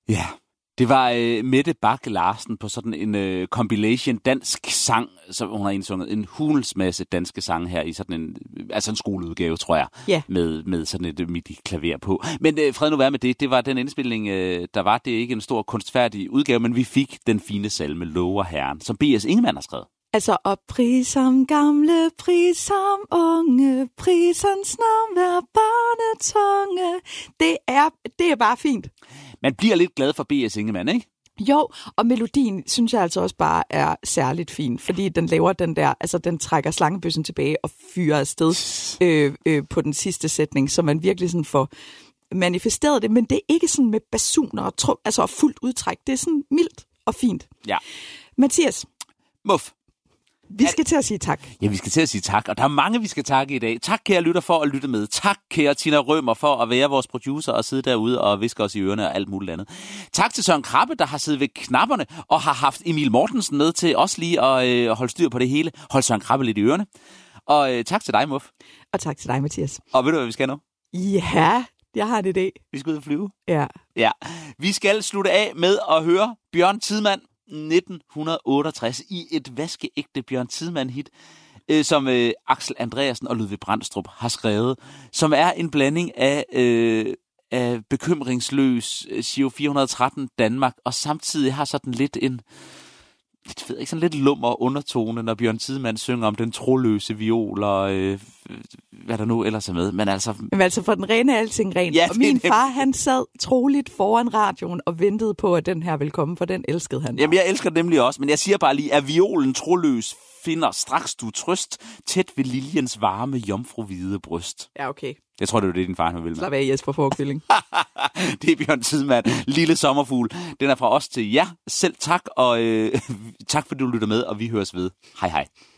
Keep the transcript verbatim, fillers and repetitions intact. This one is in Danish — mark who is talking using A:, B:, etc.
A: Ja, det var øh, Mette Bakke Larsen på sådan en øh, compilation dansk sang, som hun har indsunget en hulens masse danske sange her i sådan en, altså en skoleudgave, tror jeg,
B: yeah.
A: med, med sådan et midi-klaver på. Men øh, fred nu være med det, det var den indspilning, øh, der var. Det er ikke en stor kunstfærdig udgave, men vi fik den fine salme Lover Herren, som B S Ingemann har skrevet.
B: Altså, og pris som gamle, pris som unge, prisens navn hver barnetunge. Det er, det er bare fint.
A: Man bliver lidt glad for B S Ingemann, ikke?
B: Jo, og melodien synes jeg altså også bare er særligt fin, fordi den laver den der, altså den trækker slangebøssen tilbage og fyrer afsted øh, øh, på den sidste sætning, så man virkelig sådan får manifesteret det, men det er ikke sådan med basuner og trum, altså og fuldt udtræk. Det er sådan mildt og fint.
A: Ja.
B: Mathias.
A: Muff.
B: Vi skal til at sige tak.
A: Ja, vi skal til at sige tak, og der er mange, vi skal takke i dag. Tak, kære lytter, for at lytte med. Tak, kære Tina Rømer, for at være vores producer og sidde derude og viske os i ørerne og alt muligt andet. Tak til Søren Krabbe, der har siddet ved knapperne og har haft Emil Mortensen med til os lige at øh, holde styr på det hele. Hold Søren Krabbe lidt i ørerne. Og øh, tak til dig, Muff.
B: Og tak til dig, Mathias.
A: Og ved du, hvad vi skal nu?
B: Ja, jeg har en idé.
A: Vi skal ud og flyve.
B: Ja.
A: Ja. Vi skal slutte af med at høre Bjørn Tidemand nitten otteogtres i et vaskeægte Bjørn Tidemand-hit, øh, som øh, Axel Andreasen og Ludvig Brandstrup har skrevet, som er en blanding af, øh, af bekymringsløs Giro fire hundrede og tretten Danmark, og samtidig har sådan lidt en jeg ved ikke, sådan lidt lummer undertone, når Bjørn Tidemand synger om den troløse viol og øh, hvad der nu ellers er med. Men altså,
B: Men altså for den rene er alting ren.
A: Ja,
B: og min
A: det,
B: far, han sad troligt foran radioen og ventede på, at den her ville komme, for den elskede han.
A: Jamen, jeg elsker nemlig også, men jeg siger bare lige, at violen troløs finder straks du trøst, tæt ved liljens varme jomfru-hvide bryst.
B: Ja, okay.
A: Jeg tror, det er det, din far vil med.
B: Slap af, Jesper Forkylling.
A: Det er Bjørn Tidemand, Lille Sommerfugl. Den er fra os til jer. Selv tak, og øh, tak fordi du lytter med, og vi høres ved. Hej hej.